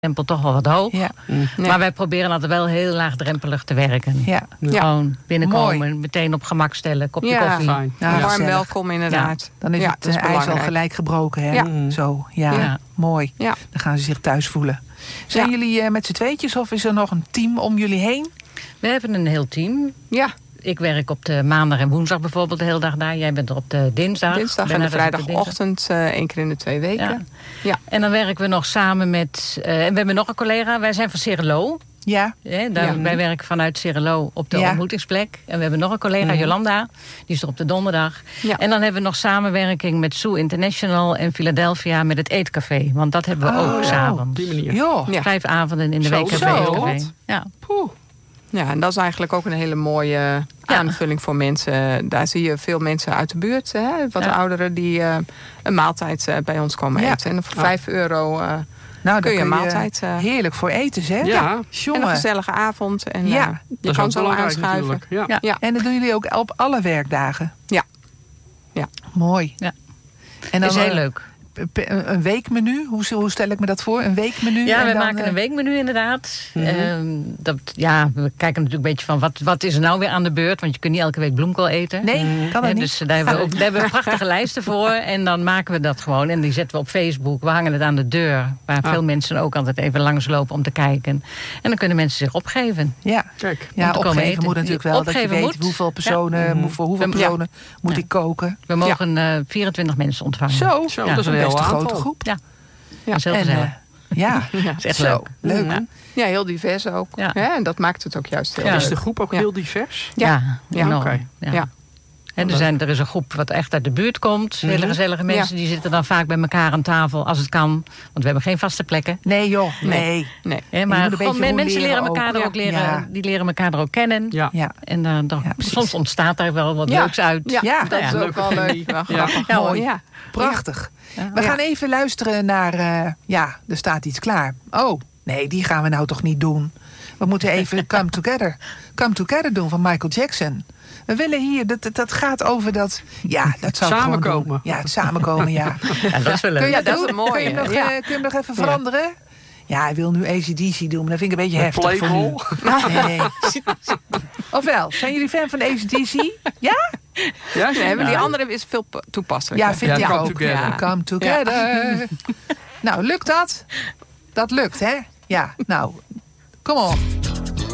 drempel toch wel wat hoog. Ja. Maar wij proberen altijd wel heel laagdrempelig te werken. Ja. Gewoon binnenkomen, Mooi. meteen op gemak stellen, kopje Ja, koffie. Fijn. Ja, warm gezellig. welkom inderdaad. Dan is Ja, het dat is ijs al belangrijk. gelijk gebroken. Hè? Ja. Zo, ja. Ja. Mooi. Ja. Dan gaan ze zich thuis voelen. Zijn jullie met z'n tweetjes of is er nog een team om jullie heen? We hebben een heel team. Ja, Ik werk op de maandag en woensdag bijvoorbeeld de hele dag daar. Jij bent er op de dinsdag. dinsdag en de vrijdagochtend 1 keer in de 2 weken. Ja. Ja. En dan werken we nog samen met... en we hebben nog een collega. Wij zijn van Cerelo. Ja. Wij werken vanuit Cerelo op de Ja. ontmoetingsplek. En we hebben nog een collega, Jolanda. Die is er op de donderdag. Ja. En dan hebben we nog samenwerking met Zoo International en Philadelphia met het Eetcafé. Want dat hebben we ook Op s'avonds. die manier. Joh. Ja. 5 avonden in de week hebben we Zo. Eetcafé. Ja. Ja, en dat is eigenlijk ook een hele mooie aanvulling voor mensen. Daar zie je veel mensen uit de buurt, hè, wat ouderen, die een maaltijd bij ons komen Ja. eten. En voor €5 Nou, kun je dan een maaltijd... heerlijk voor eten, hè? Ja. en een Jongen. gezellige avond. En Ja. je Dat is kan ook zo belangrijk aanschuiven. natuurlijk. Ja. Ja. En dat doen jullie ook op alle werkdagen? Ja. Ja. Mooi. Ja. En Dat is heel leuk. Een weekmenu? Hoe stel ik me dat voor? Een weekmenu? Ja, en we dan, maken een weekmenu inderdaad. Mhm. We kijken natuurlijk een beetje van wat is er nou weer aan de beurt. Want je kunt niet elke week bloemkool eten. Nee, kan dat niet. Dus daar hebben we prachtige lijsten voor. En dan maken we dat gewoon. En die zetten we op Facebook. We hangen het aan de deur. Waar veel mensen ook altijd even langslopen om te kijken. En dan kunnen mensen zich opgeven. Ja, Kijk. ja om te komen opgeven eten. moet natuurlijk wel. Dat je Opgeven weet moet. hoeveel personen, voor hoeveel Ja. personen moet ik koken. We mogen 24 mensen ontvangen. Zo, Zo, Ja. dat is een best heel een aantal. grote groep. Ja, Ja. dat is heel En, gezellig. ja, Dat is echt zo, leuk. Ja. Ja, heel divers ook. Ja. Hè, en dat maakt het ook juist heel Ja. Is leuk. de groep ook Ja. heel divers? Ja, Ja. enorm. Oké. Ja. Ja. En er is een groep wat echt uit de buurt komt. Hele gezellige mensen. Die zitten dan vaak bij elkaar aan tafel als het kan. Want we hebben geen vaste plekken. Nee joh, nee. Nee. Hè, je maar moet een beetje gewoon, mensen roleren leren elkaar ook. er ook Ja. leren. Ja. Die leren elkaar er ook kennen. Ja. Ja, En precies. soms ontstaat daar wel wat Ja. leuks uit. Ja, Ja. dat is Ja. ook wel leuk. Wel grappig. Ja, mooi. Ja. Prachtig. Ja. We gaan even luisteren naar... er staat iets klaar. Oh, nee, die gaan we nou toch niet doen. We moeten even Come Together doen van Michael Jackson. We willen hier, dat gaat over dat... Ja, dat zou ik gewoon Samenkomen. doen. Ja, het samenkomen, ja. Ja, dat is wel leuk. Kun je Ja, dat is doen? een mooie. Kun je hem nog, Ja. kun je hem nog even veranderen? Ja, hij wil nu AC/DC doen, maar dat vind ik een beetje heftig voor nu. Playroll. Nee. Ofwel, zijn jullie fan van AC/DC? Ja? Ja, Nee, maar die andere is veel toepasselijker. Ja, vind Ja, ik Come ook. Together. Ja. Come Together. Nou, lukt dat? Dat lukt, hè? Ja, nou, kom op.